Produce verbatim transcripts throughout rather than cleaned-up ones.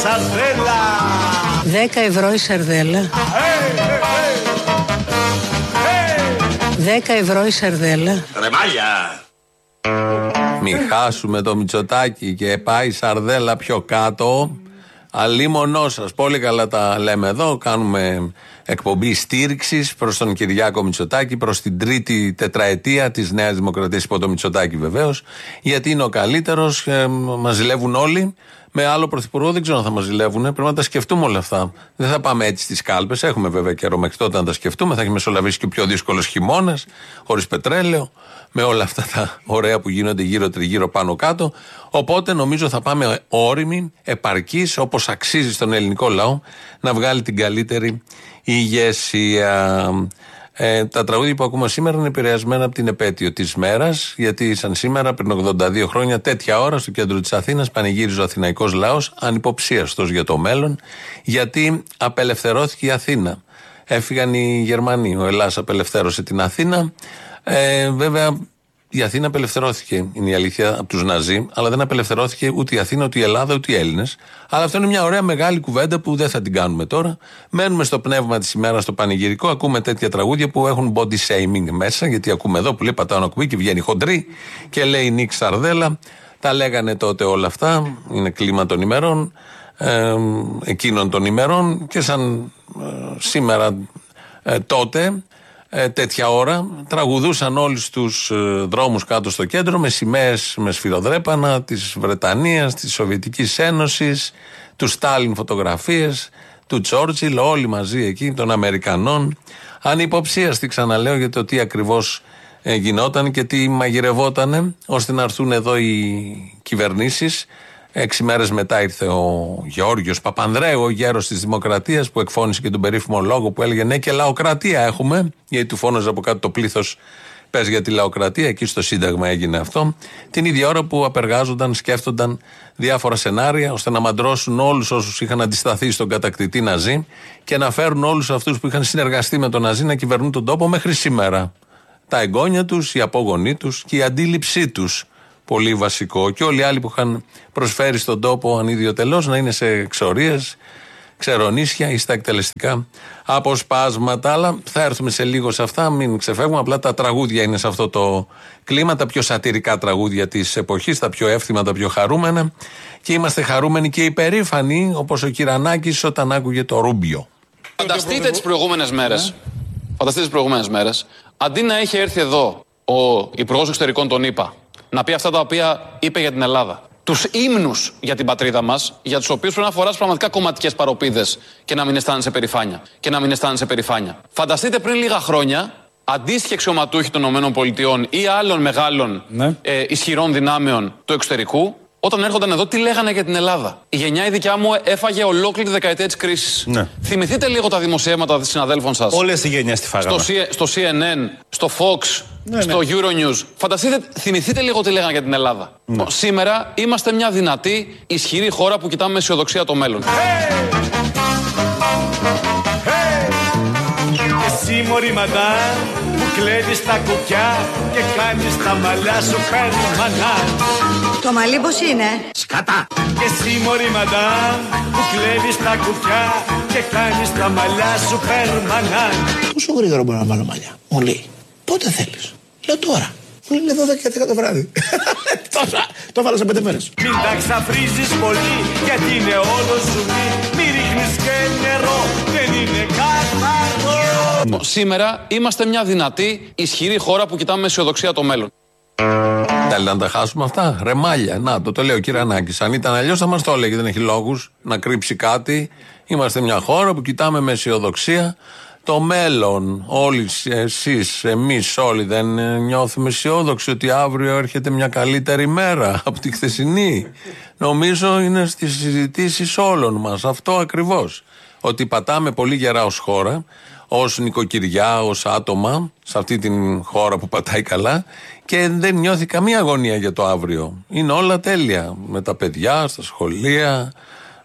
σαρδέλα. Δέκα ευρώ η σαρδέλα. Δέκα ευρώ η σαρδέλα. Ρεμάλια. Μη χάσουμε το Μητσοτάκι και πάει η σαρδέλα πιο κάτω. Αλίμονό σας, πολύ καλά τα λέμε εδώ. Κάνουμε εκπομπή στήριξης προς τον Κυριάκο Μητσοτάκη, προς την τρίτη τετραετία της Νέας Δημοκρατίας υπό το Μητσοτάκη βεβαίως, γιατί είναι ο καλύτερος. Ε, μας ζηλεύουν όλοι. Με άλλο πρωθυπουργό δεν ξέρω αν θα μας ζηλεύουν. Πρέπει να τα σκεφτούμε όλα αυτά. Δεν θα πάμε έτσι στις κάλπες. Έχουμε βέβαια καιρό μέχρι τότε να τα σκεφτούμε. Θα έχει μεσολαβήσει και ο πιο δύσκολος χειμώνας, χωρίς πετρέλαιο, με όλα αυτά τα ωραία που γίνονται γύρω τριγύρω πάνω κάτω. Οπότε νομίζω θα πάμε όριμοι, επαρκείς, όπως αξίζει στον ελληνικό λαό, να βγάλει την καλύτερη ηγεσία. Ε, τα τραγούδια που ακούμε σήμερα είναι επηρεασμένα από την επέτειο της μέρας, γιατί σαν σήμερα πριν ογδόντα δύο χρόνια τέτοια ώρα στο κέντρο της Αθήνας πανηγύριζε ο αθηναϊκός λαός ανυποψίαστος για το μέλλον, γιατί απελευθερώθηκε η Αθήνα. Έφυγαν οι Γερμανοί, ο Ελλάς απελευθέρωσε την Αθήνα. Ε, βέβαια η Αθήνα απελευθερώθηκε, είναι η αλήθεια, από τους Ναζί, αλλά δεν απελευθερώθηκε ούτε η Αθήνα, ούτε η Ελλάδα, ούτε οι Έλληνες. Αλλά αυτό είναι μια ωραία μεγάλη κουβέντα που δεν θα την κάνουμε τώρα. Μένουμε στο πνεύμα της ημέρας, στο πανηγυρικό. Ακούμε τέτοια τραγούδια που έχουν body shaming μέσα, γιατί ακούμε εδώ που λέει πατάω ένα κουμπί και βγαίνει χοντρή και λέει Νίκ Σαρδέλα. Τα λέγανε τότε όλα αυτά. Είναι κλίμα των ημερών, ε, εκείνων των ημερών και σαν ε, σήμερα ε, τότε. Ε, τέτοια ώρα τραγουδούσαν όλοι στους ε, δρόμους κάτω στο κέντρο με σημαίες, με σφυροδρέπανα της Βρετανίας, της Σοβιετικής Ένωσης, του Στάλιν φωτογραφίες, του Τσόρτσιλ, όλοι μαζί εκεί, των Αμερικανών. Ανυποψίαστοι, ξαναλέω, για το τι ακριβώς ε, γινόταν και τι μαγειρευότανε, ώστε να έρθουν εδώ οι κυβερνήσεις. Έξι μέρες μετά ήρθε ο Γεώργιος Παπανδρέου, ο γέρος της Δημοκρατίας, που εκφώνησε και τον περίφημο λόγο που έλεγε ναι και λαοκρατία έχουμε, γιατί του φώναζε από κάτω το πλήθος πες για τη λαοκρατία, εκεί στο Σύνταγμα έγινε αυτό. Την ίδια ώρα που απεργάζονταν, σκέφτονταν διάφορα σενάρια ώστε να μαντρώσουν όλους όσους είχαν αντισταθεί στον κατακτητή Ναζί και να φέρουν όλους αυτούς που είχαν συνεργαστεί με τον Ναζί να κυβερνούν τον τόπο μέχρι σήμερα. Τα εγγόνια τους, οι απόγονοί τους και η αντίληψή τους. Πολύ βασικό. Και όλοι οι άλλοι που είχαν προσφέρει στον τόπο ανιδιοτελώς να είναι σε εξορίες, ξερονίσια ή στα εκτελεστικά αποσπάσματα. Αλλά θα έρθουμε σε λίγο σε αυτά, μην ξεφεύγουμε. Απλά τα τραγούδια είναι σε αυτό το κλίμα, τα πιο σατιρικά τραγούδια της εποχής, τα πιο εύθυμα, τα πιο χαρούμενα. Και είμαστε χαρούμενοι και υπερήφανοι, όπως ο Κυρανάκης όταν άκουγε το Ρούμπιο. Φανταστείτε τις προηγούμενες μέρες, φανταστείτε τις προηγούμενες μέρες, αντί να είχε έρθει εδώ ο Υπουργός Εξωτερικών των ΗΠΑ, να πει αυτά τα οποία είπε για την Ελλάδα. Τους ύμνους για την πατρίδα μας, για τους οποίους πρέπει να φοράς πραγματικά κομματικές παροπίδες και να μην αισθάνεσαι περηφάνεια. Και να μην αισθάνεσαι περηφάνεια. Φανταστείτε πριν λίγα χρόνια, αντίστοιχοι αξιωματούχοι των ΗΠΑ ή άλλων μεγάλων ναι. ε, ισχυρών δυνάμεων του εξωτερικού, όταν έρχονταν εδώ, τι λέγανε για την Ελλάδα. Η γενιά η δικιά μου έφαγε ολόκληρη δεκαετία της κρίσης. Ναι. Θυμηθείτε λίγο τα δημοσιεύματα των συναδέλφων σας. Όλες οι γενιές τη φάγαμε. Στο, στο σι εν εν, στο Fox, ναι, στο ναι. Euronews. Φανταστείτε, θυμηθείτε λίγο τι λέγανε για την Ελλάδα. Ναι. Σήμερα είμαστε μια δυνατή, ισχυρή χώρα που κοιτάμε με αισιοδοξία το μέλλον. Hey! Hey! Εσύ μωρή μαντάν που κλέβεις τα κουκιά και κάνεις τα μαλλιά σου περμανάν. Το μαλλί πώς είναι? Σκατά! Εσύ μωρή μαντάν που κλέβεις τα κουκιά και κάνεις τα μαλλιά σου περμανάν. Πόσο γρήγορα μπορώ να βάλω μαλλιά? Μου λέει, πότε θέλεις? Λέω τώρα. Μου λέει δώδεκα και δέκα το βράδυ. Τόσα! Το βάλω σε πέντε μέρες. Μην τα ξαφρίζεις πολύ γιατί είναι όλο σου μη. Μη ρίχνεις και νερό, δεν είναι καθαρό. Σήμερα είμαστε μια δυνατή, ισχυρή χώρα που κοιτάμε με αισιοδοξία το μέλλον. Θέλει να τα χάσουμε αυτά. Ρεμάλια. Να, το, το λέει ο Κυρανάκης. Αν ήταν αλλιώς θα μας το έλεγε. Δεν έχει λόγους να κρύψει κάτι. Είμαστε μια χώρα που κοιτάμε με αισιοδοξία το μέλλον. Όλοι εσείς, εμείς όλοι δεν νιώθουμε αισιόδοξοι ότι αύριο έρχεται μια καλύτερη μέρα από τη χθεσινή? Νομίζω είναι στις συζητήσεις όλων μας αυτό ακριβώς. Ότι πατάμε πολύ γερά ως χώρα, ως νοικοκυριά, ως άτομα, σε αυτή την χώρα που πατάει καλά και δεν νιώθει καμία αγωνία για το αύριο. Είναι όλα τέλεια. Με τα παιδιά, στα σχολεία,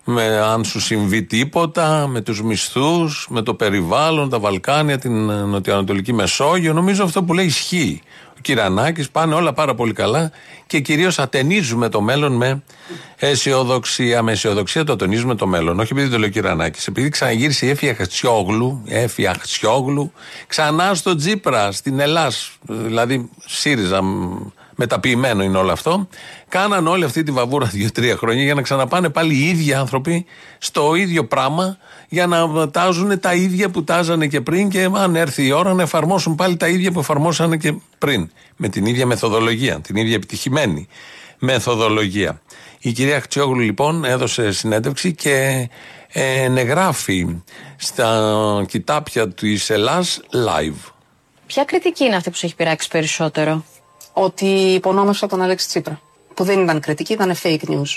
με αν σου συμβεί τίποτα, με τους μισθούς, με το περιβάλλον, τα Βαλκάνια, την Νοτιοανατολική Μεσόγειο. Νομίζω αυτό που λέει ισχύει. Ο Κυρανάκης, πάνε όλα πάρα πολύ καλά και κυρίως ατενίζουμε το μέλλον με αισιοδοξία. Με αισιοδοξία το ατενίζουμε το μέλλον. Όχι επειδή το λέει ο Κυρανάκης, επειδή ξαναγύρισε η Έφη Αχτσιόγλου, Έφη Αχτσιόγλου, ξανά στο Τσίπρα, στην Ελλάς. Δηλαδή, ΣΥΡΙΖΑ. Μεταποιημένο είναι όλο αυτό. Κάναν όλη αυτή τη βαβούρα δύο-τρία χρόνια για να ξαναπάνε πάλι οι ίδιοι άνθρωποι στο ίδιο πράγμα, για να τάζουν τα ίδια που τάζανε και πριν και αν έρθει η ώρα να εφαρμόσουν πάλι τα ίδια που εφαρμόσανε και πριν. Με την ίδια μεθοδολογία, την ίδια επιτυχημένη μεθοδολογία. Η κυρία Αχτσιόγλου λοιπόν έδωσε συνέντευξη και ενεγράφει στα κοιτάπια της Ελλάς live. Ποια κριτική είναι αυτή που σου έχει πειράξει περισσότερο? Ότι υπονόμευσα τον Αλέξη Τσίπρα. Που δεν ήταν κριτική, ήταν fake news.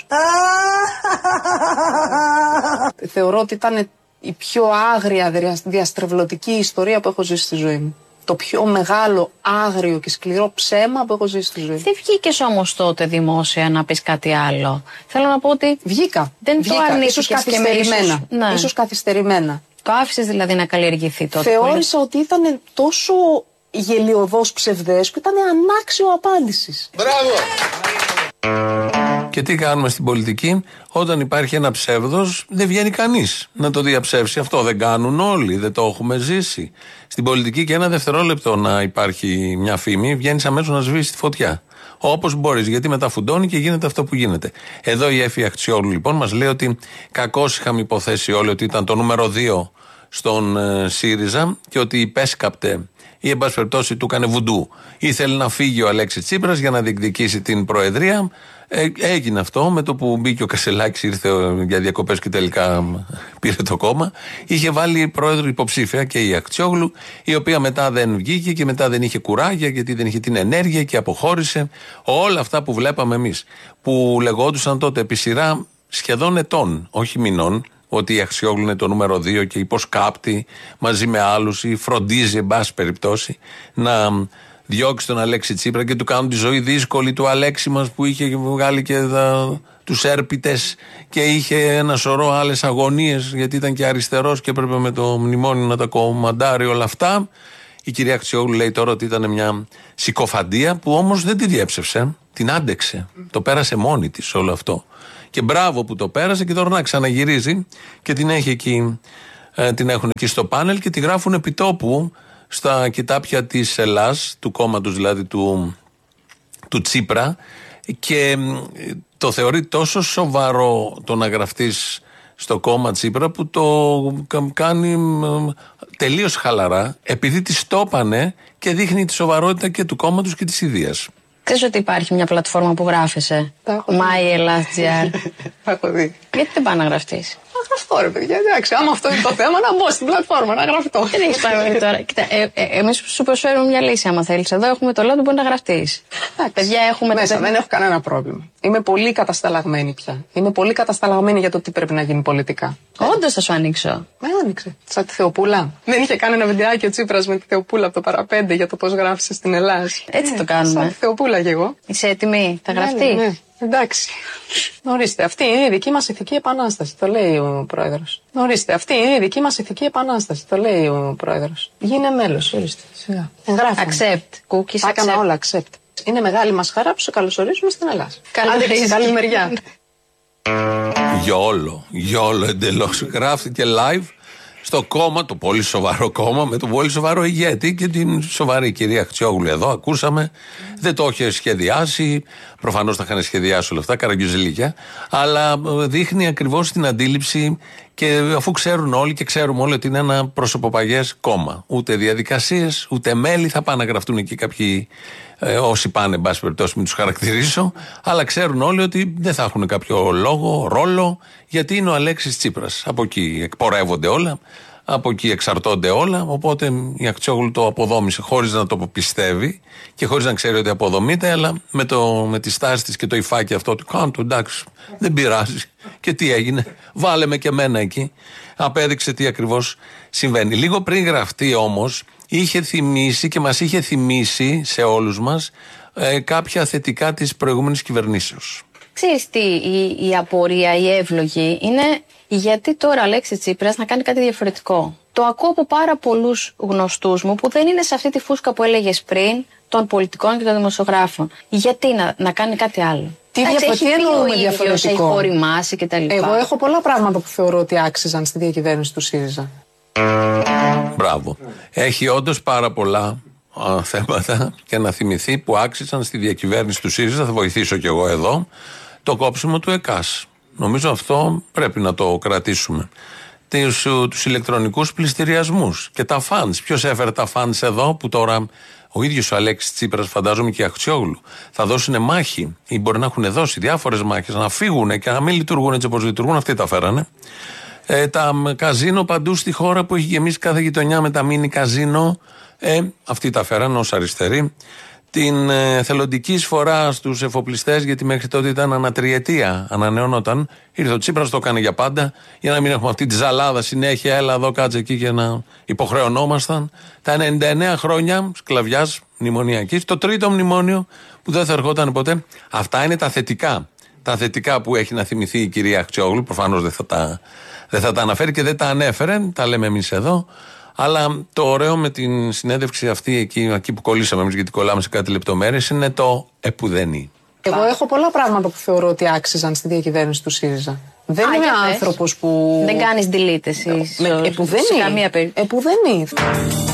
Θεωρώ ότι ήταν η πιο άγρια διαστρεβλωτική ιστορία που έχω ζήσει στη ζωή μου. Το πιο μεγάλο, άγριο και σκληρό ψέμα που έχω ζήσει στη ζωή μου. Δεν βγήκες όμως τότε δημόσια να πεις κάτι άλλο? Θέλω να πω ότι. Βγήκα. Δεν Βγήκα. το αρνήθηκες. Ίσως καθυστερημένα. Ίσως, ναι. Ίσως καθυστερημένα. Το άφησες δηλαδή να καλλιεργηθεί τότε? Θεώρησα ότι ήταν τόσο γελιωδώς ψευδές που ήταν ανάξιο απάντησης. Μπράβο! Και τι κάνουμε στην πολιτική? Όταν υπάρχει ένα ψεύδος, δεν βγαίνει κανείς να το διαψεύσει. Αυτό δεν κάνουν όλοι, δεν το έχουμε ζήσει. Στην πολιτική και ένα δευτερόλεπτο να υπάρχει μια φήμη, βγαίνεις αμέσως να σβήσεις τη φωτιά. Όπως μπορείς, γιατί μετά φουντώνει και γίνεται αυτό που γίνεται. Εδώ η Έφη Αχτσιόγλου λοιπόν μας λέει ότι κακώς είχαμε υποθέσει όλοι ότι ήταν το νούμερο δύο στον ε, ΣΥΡΙΖΑ και ότι υπέσκαπτε ή εν πάση περιπτώσει του έκανε βουντού. Ήθελε να φύγει ο Αλέξης Τσίπρας για να διεκδικήσει την Προεδρία. Ε, έγινε αυτό με το που μπήκε ο Κασελάκης, ήρθε για διακοπές και τελικά πήρε το κόμμα. Είχε βάλει πρόεδρο υποψήφια και η Αχτσιόγλου, η οποία μετά δεν βγήκε και μετά δεν είχε κουράγια γιατί δεν είχε την ενέργεια και αποχώρησε. Όλα αυτά που βλέπαμε εμείς, που λεγόντουσαν τότε επί σειρά σχεδόν ετών, όχι μηνών, ότι η Αχτσιόγλου είναι το νούμερο δύο και υποσκάπτει μαζί με άλλους ή φροντίζει, εν πάση περιπτώσει, να διώξει τον Αλέξη Τσίπρα και του κάνουν τη ζωή δύσκολη, του Αλέξη μας που είχε βγάλει και τα, τους έρπιτες και είχε ένα σωρό άλλες αγωνίες γιατί ήταν και αριστερός και έπρεπε με το μνημόνιο να τα κομμαντάρει όλα αυτά. Η κυρία Αχτσιόγλου λέει τώρα ότι ήταν μια συκοφαντία που όμως δεν τη διέψευσε, την άντεξε, το πέρασε μόνη της όλο αυτό. Και μπράβο που το πέρασε και τώρα να ξαναγυρίζει και την, έχει εκεί, ε, την έχουν εκεί στο πάνελ και τη γράφουν επιτόπου στα κοιτάπια της Ελλάς, του κόμματος δηλαδή του, του Τσίπρα, και ε, το θεωρεί τόσο σοβαρό το να γραφτείς στο κόμμα Τσίπρα που το κάνει ε, τελείως χαλαρά επειδή της το έπανε και δείχνει τη σοβαρότητα και του κόμματος και της ιδείας. Ξέρεις ότι υπάρχει μια πλατφόρμα που γράφεσαι? MyEllas.gr. Τα έχω δει. Γιατί δεν πάει να γραφτείς? Να γραφτώ ρε παιδιά, εντάξει, άμα αυτό είναι το θέμα να μπω στην πλατφόρμα, να γραφτώ. Δεν έχεις πάει μέχρι τώρα. Κοίτα, ε, ε, εμείς σου προσφέρουμε μια λύση άμα θέλεις. Εδώ έχουμε το λόγο που μπορεί να γραφτείς. Παιδιά έχουμε μέσα, δεν έχω κανένα πρόβλημα. Είμαι πολύ κατασταλαγμένη πια. Είμαι πολύ κατασταλαγμένη για το τι πρέπει να γίνει πολιτικά. Όντως θα σου ανοίξω. Με άνοιξε. Σαν τη Θεοπούλα. Δεν είχε κάνει ένα βιντεάκι ο Τσίπρας με τη Θεοπούλα από το παραπέντε για το πώς γράφησε στην Ελλάδα. Έτσι ναι, το κάνουμε. Σαν τη Θεοπούλα κι εγώ. Είσαι έτοιμη? Θα γραφτεί? Ναι, ναι, ναι. Εντάξει. Ορίστε, αυτή είναι η δική μας ηθική επανάσταση, το λέει ο πρόεδρος. Ορίστε, αυτή είναι η δική μας ηθική επανάσταση, το λέει ο πρόεδρος. Γίνε μέλος, ορίστε. Σιγά. Εγγράφουμε. Accept. Cookies τα έκανα όλα accept. Είναι μεγάλη μας χαρά που σε καλωσορίζουμε στην Ελλάδα. Άντε, καλή μεριά. Γιόλο, γιόλο εντελώς. Γράφτηκε live στο κόμμα, το πολύ σοβαρό κόμμα, με τον πολύ σοβαρό ηγέτη και την σοβαρή κυρία Αχτσιόγλου. Εδώ ακούσαμε, δεν το είχε σχεδιάσει, προφανώς τα είχαν σχεδιάσει όλα αυτά, καραγκιουζιλίκια, αλλά δείχνει ακριβώς την αντίληψη και αφού ξέρουν όλοι και ξέρουμε όλοι ότι είναι ένα προσωποπαγές κόμμα. Ούτε διαδικασίες, ούτε μέλη, θα πάνε να γραφτούν εκεί κάποιοι. Ε, όσοι πάνε, εν πάση περιπτώσει, μην τους χαρακτηρίσω, αλλά ξέρουν όλοι ότι δεν θα έχουν κάποιο λόγο, ρόλο, γιατί είναι ο Αλέξης Τσίπρας. Από εκεί εκπορεύονται όλα, από εκεί εξαρτώνται όλα. Οπότε η Αχτσιόγλου το αποδόμησε χωρίς να το πιστεύει και χωρίς να ξέρει ότι αποδομείται, αλλά με, το, με τη στάση της και το υφάκι αυτό του, κάντο εντάξει, δεν πειράζει. Και τι έγινε, βάλε με και μένα εκεί. Απέδειξε τι ακριβώς συμβαίνει. Λίγο πριν γραφτεί όμως, είχε θυμίσει και μας είχε θυμίσει σε όλους μας ε, κάποια θετικά της προηγούμενης κυβερνήσεως. Ξέρεις τι, η, η απορία, η εύλογη είναι γιατί τώρα Αλέξη Τσίπρας να κάνει κάτι διαφορετικό. Το ακούω από πάρα πολλούς γνωστούς μου που δεν είναι σε αυτή τη φούσκα που έλεγες πριν των πολιτικών και των δημοσιογράφων. Γιατί να, να κάνει κάτι άλλο. Τι διαφορετικό εννοούμε διαφορετικό. Έχει χωριμάσει κτλ. Εγώ έχω πολλά πράγματα που θεωρώ ότι άξιζαν στη διακυβέρνηση του ΣΥΡΙΖΑ. Μπράβο. Έχει όντως πάρα πολλά α, θέματα και να θυμηθεί που άξιζαν στη διακυβέρνηση του ΣΥΡΙΖΑ. Θα βοηθήσω κι εγώ εδώ. Το κόψιμο του ΕΚΑΣ. Νομίζω αυτό πρέπει να το κρατήσουμε. Τους, τους ηλεκτρονικούς πληστηριασμούς και τα φαντς. Ποιος έφερε τα φαντς εδώ που τώρα ο ίδιος ο Αλέξης Τσίπρας, φαντάζομαι και η Αχτσιόγλου, θα δώσουν μάχη ή μπορεί να έχουν δώσει διάφορες μάχες να φύγουν και να μην λειτουργούν έτσι όπως λειτουργούν. Αυτοί τα φέρανε. Ε, τα καζίνο παντού στη χώρα που έχει γεμίσει κάθε γειτονιά με τα μίνι καζίνο. Ε, αυτοί τα φέρανε ως αριστεροί. Την ε, θελοντική εισφορά στους εφοπλιστές, γιατί μέχρι τότε ήταν ανατριετία, ανανεώνονταν. Ήρθε ο Τσίπρας, το έκανε για πάντα, για να μην έχουμε αυτή τη ζαλάδα συνέχεια. Έλα εδώ, κάτσε εκεί και να υποχρεωνόμασταν. Τα ενενήντα εννέα χρόνια σκλαβιάς μνημονιακής, το τρίτο μνημόνιο που δεν θα ερχόταν ποτέ. Αυτά είναι τα θετικά. Τα θετικά που έχει να θυμηθεί η κυρία Αχτσιόγλου, προφανώς δεν θα τα, δεν θα τα αναφέρει και δεν τα ανέφερε, τα λέμε εμείς εδώ. Αλλά το ωραίο με την συνέντευξη αυτή, εκεί, εκεί που κολλήσαμε εμείς, γιατί κολλάμε σε κάτι λεπτομέρειες, είναι το επουδενή. Εγώ έχω πολλά πράγματα που θεωρώ ότι άξιζαν στη διακυβέρνηση του ΣΥΡΙΖΑ. Δεν Α, είμαι άνθρωπος που. Δεν κάνεις delete εσύ. Με, επουδενή. Σε καμία περίπτωση. Επουδενή.